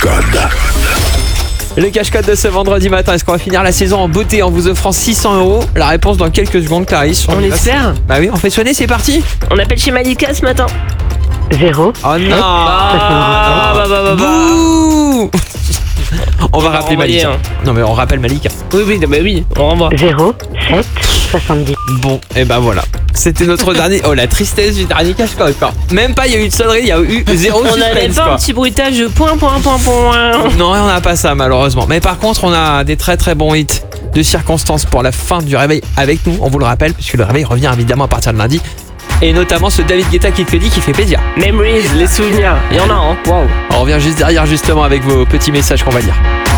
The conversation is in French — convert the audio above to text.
Le cache-code de ce vendredi matin, est-ce qu'on va finir la saison en beauté en vous offrant 600 €? La réponse dans quelques secondes, Clarisse. On espère. Bah oui, on fait sonner, c'est parti. On appelle chez Malika ce matin. 0. Oh non. Bouh. On va rappeler renvoyer, Malika. Non mais on rappelle Malika. Oui, on renvoie. 0, 7, 70. Bon, et ben voilà. C'était notre dernier. Oh la tristesse du dernier cache-code quoi. Même pas, il y a eu de sonnerie, il y a eu zéro On n'avait suspense pas quoi. un petit bruitage de point. Non, on n'a pas ça malheureusement. Mais par contre, on a des très très bons hits de circonstances pour la fin du réveil avec nous. On vous le rappelle, puisque le réveil revient évidemment à partir de lundi. Et notamment ce David Guetta qui te le dit, qui fait plaisir. Memories, les souvenirs. Il y en a, hein. Waouh. On revient juste derrière justement avec vos petits messages qu'on va lire.